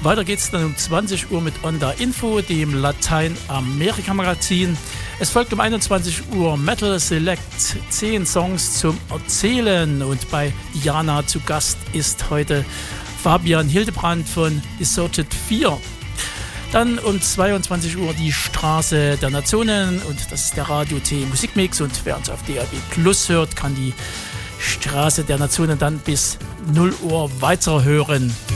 Weiter geht's dann um 20 Uhr mit Onda Info, dem Lateinamerika-Magazin. Es folgt um 21 Uhr Metal Select, 10 Songs zum Erzählen. Und bei Diana zu Gast ist heute Fabian Hildebrand von Deserted 4. Dann um 22 Uhr die Straße der Nationen und das ist der Radio T Musikmix. Und wer uns auf DAB Plus hört, kann die Straße der Nationen dann bis 0 Uhr weiterhören.